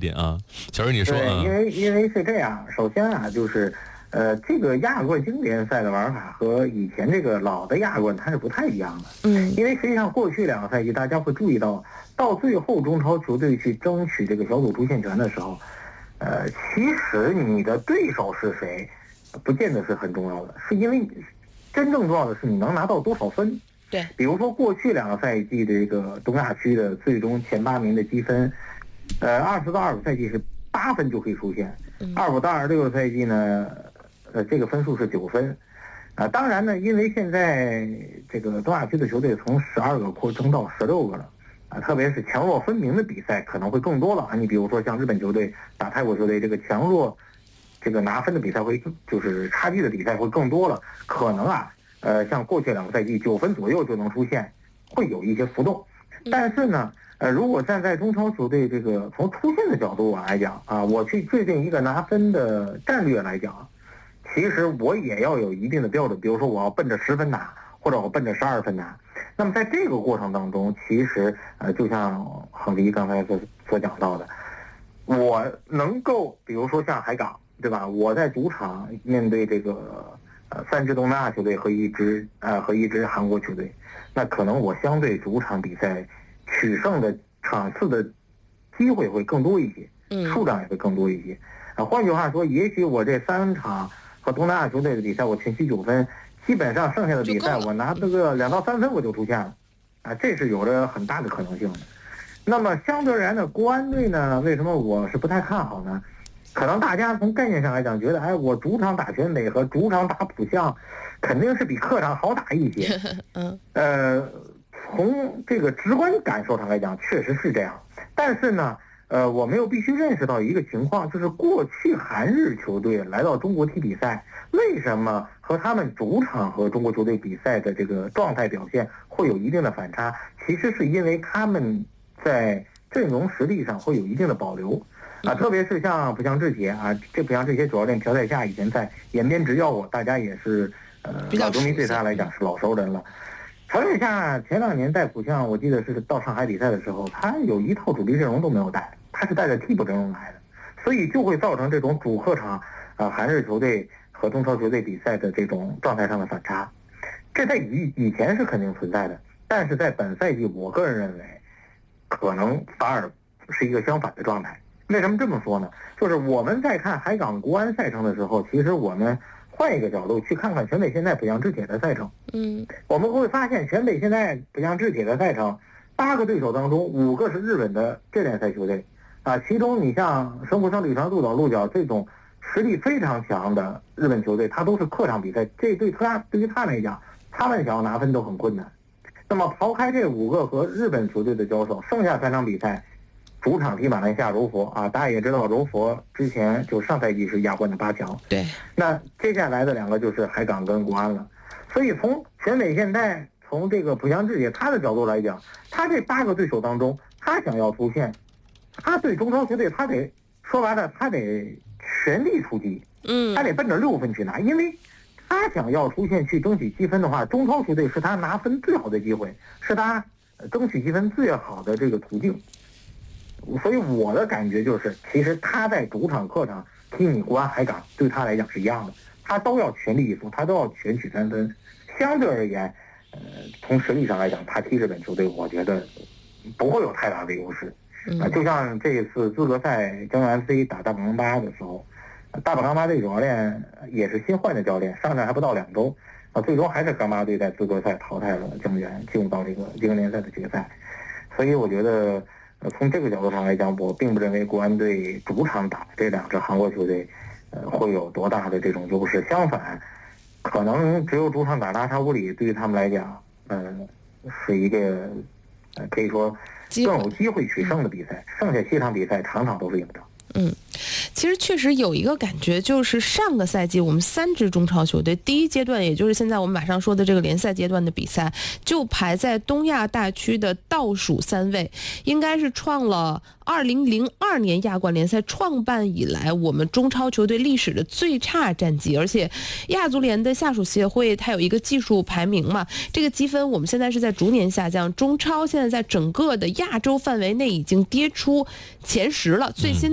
点啊。小瑞，你说啊？ 因为是这样，首先啊，就是这个亚冠经典赛的玩法和以前这个老的亚冠它是不太一样的。因为实际上过去2个赛季，大家会注意到最后中超球队去争取这个小组出线权的时候，其实你的对手是谁，不见得是很重要的，是因为真正重要的是你能拿到多少分。 对， 比如说过去2个赛季的这个东亚区的最终前8名的积分，20到25赛季是8分就可以出现，25到26个赛季呢，这个分数是9分。当然呢，因为现在这个东亚区的球队从12个扩增到16个了，特别是强弱分明的比赛可能会更多了。你比如说像日本球队打泰国球队，这个强弱这个拿分的比赛就是差距的比赛会更多了，可能像过去2个赛季9分左右就能出现，会有一些浮动。但是呢，如果站在中超球队这个从出线的角度来讲我去制定一个拿分的战略来讲，其实我也要有一定的标准，比如说我要奔着10分拿，或者我奔着12分拿。那么在这个过程当中，其实就像恒迪刚才所讲到的，我能够比如说像海港，对吧？我在主场面对这个3支东南亚球队和一支韩国球队，那可能我相对主场比赛取胜的场次的机会会更多一些，数量也会更多一些。换句话说，也许我这3场和东南亚球队的比赛我全取9分，基本上剩下的比赛我拿这个2到3分我就出现了，这是有着很大的可能性的。那么相对而言呢，国安队呢，为什么我是不太看好呢？可能大家从概念上来讲，觉得我主场打全北和主场打浦项，肯定是比客场好打一些。从这个直观感受上来讲，确实是这样。但是呢，我们又必须认识到一个情况，就是过去韩日球队来到中国踢比赛，为什么和他们主场和中国球队比赛的这个状态表现会有一定的反差？其实是因为他们在阵容实力上会有一定的保留。特别是像浦项制铁这浦项制铁主教练朴载夏以前在延边执教过，大家也是老球迷对他来讲是老熟人了。朴载夏前2年带浦项，我记得是到上海比赛的时候，他有一套主力阵容都没有带，他是带着替补阵容来的，所以就会造成这种主客场韩日球队和中超球队比赛的这种状态上的反差。这在以前是肯定存在的，但是在本赛季，我个人认为可能反而是一个相反的状态。为什么这么说呢？就是我们在看海港国安赛程的时候，其实我们换一个角度去看看全北现代浦项制铁的赛程，我们会发现全北现代浦项制铁的赛程8个对手当中5个是日本的这联赛球队其中你像神户胜利船、鹿岛鹿角这种实力非常强的日本球队，它都是客场比赛，这对于他来讲，他们想要拿分都很困难。那么抛开这5个和日本球队的交手，剩下3场比赛主场踢马来西亚柔佛大家也知道柔佛之前就上赛季是亚冠的8强， 对。 那接下来的2个就是海港跟国安了。所以从全北现代，从这个浦项制铁他的角度来讲，他这8个对手当中，他想要出线，他对中超球队他得说白了，他得全力出击，他得奔着6分去拿，因为他想要出线去争取积分的话，中超球队是他拿分最好的机会，是他争取积分最好的这个途径。所以我的感觉就是，其实他在主场客场踢你国安海港，对他来讲是一样的，他都要全力以赴，他都要全取3分。相对而言，从实力上来讲，他踢日本球队，我觉得不会有太大的优势。就像这次资格赛江原 FC 打大阪钢巴的时候，大阪钢巴队主教练也是新换的教练，上任还不到2周，最终还是钢巴队在资格赛淘汰了江原，进入到这个精英联赛的决赛。所以我觉得从这个角度上来讲，我并不认为国安队主场打这2支韩国球队会有多大的这种优势。相反，可能只有主场打拉差乌里对于他们来讲是一个可以说更有机会取胜的比赛，剩下7场比赛场场都是赢的。 其实确实有一个感觉，就是上个赛季我们3支中超球队第一阶段，也就是现在我们马上说的这个联赛阶段的比赛，就排在东亚大区的倒数3位，应该是创了2002年亚冠联赛创办以来我们中超球队历史的最差战绩。而且亚足联的下属协会它有一个技术排名嘛，这个积分我们现在是在逐年下降，中超现在在整个的亚洲范围内已经跌出前10了。最新